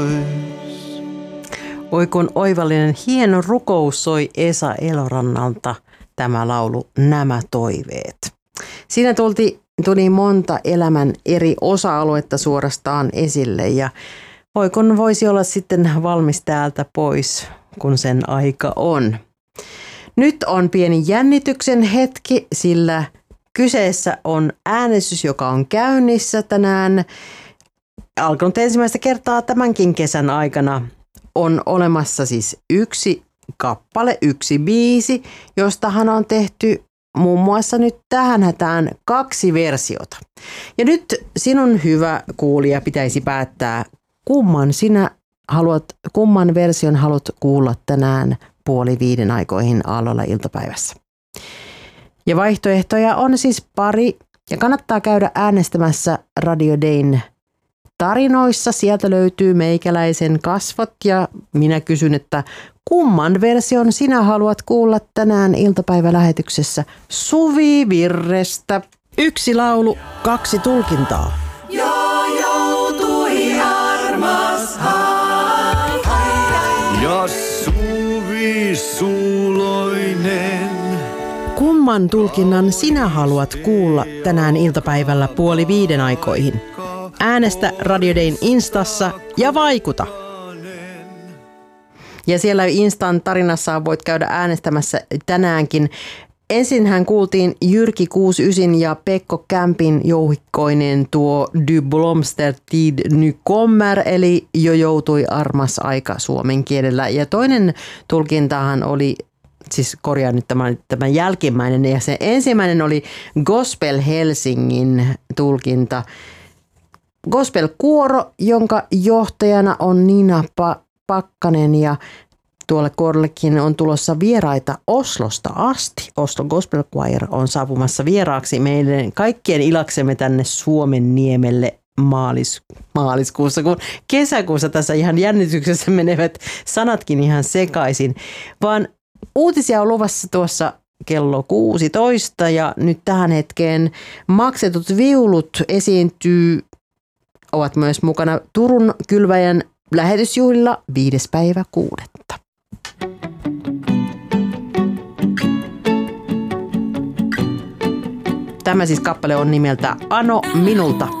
Oi kun oivallinen hieno rukous soi Esa Elorannalta tämä laulu Nämä toiveet. Siinä tuli monta elämän eri osa-aluetta suorastaan esille ja oi kun voisi olla sitten valmis täältä pois, kun sen aika on. Nyt on pieni jännityksen hetki, sillä kyseessä on äänestys, joka on käynnissä tänään. Alkanut ensimmäistä kertaa tämänkin kesän aikana. On olemassa siis yksi kappale, yksi biisi, jostahan on tehty muun muassa nyt tähän hätään 2 versiota. Ja nyt sinun hyvä kuulija pitäisi päättää, kumman version haluat kuulla tänään 4:30 aikoihin aamulla iltapäivässä. Ja vaihtoehtoja on siis pari ja kannattaa käydä äänestämässä Radio Dayn tarinoissa. Sieltä löytyy meikäläisen kasvot ja minä kysyn, että kumman version sinä haluat kuulla tänään iltapäivälähetyksessä Suvi Virrestä. 1 laulu, 2 tulkintaa. Jo joutui armas ja Suvi Suuloinen. Kumman tulkinnan sinä haluat kuulla tänään iltapäivällä 4:30 aikoihin? Äänestä Radio Dayn Instassa ja vaikuta. Ja siellä Instan tarinassa voit käydä äänestämässä tänäänkin. Ensinhän kuultiin Jyrki 69 ja Pekko Kämpin jouhikkoinen tuo Du Blomstertid nu kommer, eli jo joutui armas aika suomen kielellä. Ja toinen tulkintahan oli, siis korjaan nyt tämän jälkimmäinen, ja se ensimmäinen oli Gospel Helsingin tulkinta. Gospel-kuoro, jonka johtajana on Nina Pakkanen ja tuolle kuorollekin on tulossa vieraita Oslosta asti. Oslo Gospel Choir on saapumassa vieraaksi meidän kaikkien ilaksemme tänne Suomen niemelle maaliskuussa, kun kesäkuussa tässä ihan jännityksessä menevät sanatkin ihan sekaisin. Vaan uutisia on luvassa tuossa kello 16 ja nyt tähän hetkeen maksetut viulut ovat myös mukana Turun Kylväjän lähetysjuhlilla 5.6. Tämä siis kappale on nimeltä Ano minulta.